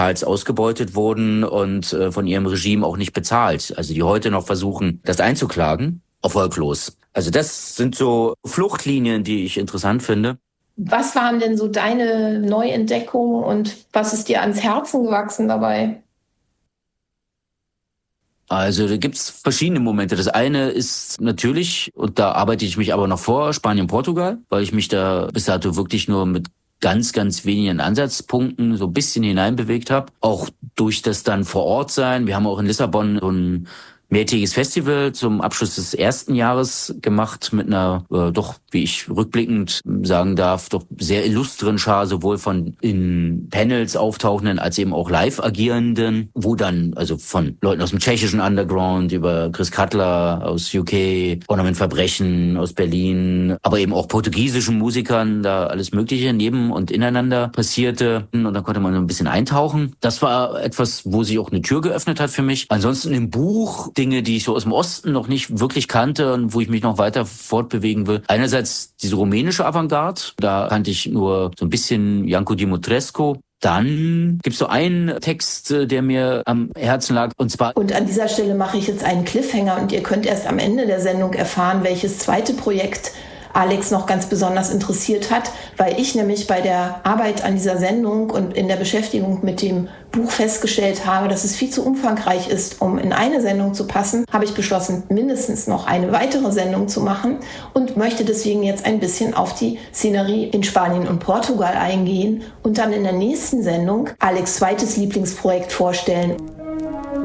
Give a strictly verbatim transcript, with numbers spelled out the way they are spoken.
teils ausgebeutet wurden und äh, von ihrem Regime auch nicht bezahlt. Also die heute noch versuchen, das einzuklagen, erfolglos. Also das sind so Fluchtlinien, die ich interessant finde. Was waren denn so deine Neuentdeckungen und was ist dir ans Herzen gewachsen dabei? Also da gibt's verschiedene Momente. Das eine ist natürlich, und da arbeite ich mich aber noch vor, Spanien, Portugal, weil ich mich da bis dato wirklich nur mit ganz, ganz wenigen Ansatzpunkten so ein bisschen hineinbewegt habe. Auch durch das dann vor Ort sein. Wir haben auch in Lissabon so ein mehrtägiges Festival zum Abschluss des ersten Jahres gemacht mit einer äh, doch, wie ich rückblickend sagen darf, doch sehr illustren Schar, sowohl von in Panels auftauchenden als eben auch live agierenden, wo dann also von Leuten aus dem tschechischen Underground über Chris Cutler aus U K, Ornament Verbrechen aus Berlin, aber eben auch portugiesischen Musikern, da alles Mögliche neben und ineinander passierte und dann konnte man so ein bisschen eintauchen. Das war etwas, wo sich auch eine Tür geöffnet hat für mich. Ansonsten im Buch Dinge, die ich so aus dem Osten noch nicht wirklich kannte und wo ich mich noch weiter fortbewegen will. Einerseits diese rumänische Avantgarde, da kannte ich nur so ein bisschen Janko Dimitrescu. Dann gibt's so einen Text, der mir am Herzen lag, und zwar... Und an dieser Stelle mache ich jetzt einen Cliffhanger und ihr könnt erst am Ende der Sendung erfahren, welches zweite Projekt Alex noch ganz besonders interessiert hat, weil ich nämlich bei der Arbeit an dieser Sendung und in der Beschäftigung mit dem Buch festgestellt habe, dass es viel zu umfangreich ist, um in eine Sendung zu passen, habe ich beschlossen, mindestens noch eine weitere Sendung zu machen und möchte deswegen jetzt ein bisschen auf die Szenerie in Spanien und Portugal eingehen und dann in der nächsten Sendung Alex' zweites Lieblingsprojekt vorstellen.